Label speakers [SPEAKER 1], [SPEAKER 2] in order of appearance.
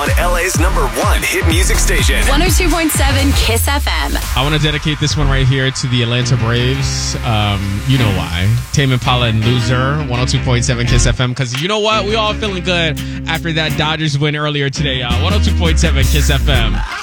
[SPEAKER 1] on LA's #1 hit music station.
[SPEAKER 2] 102.7 Kiss FM.
[SPEAKER 3] I want to dedicate this one right here to the Atlanta Braves. You know why. Tame Impala and Loser, 102.7 Kiss FM. Because you know what? We all feeling good after that Dodgers win earlier today, y'all. 102.7 Kiss FM.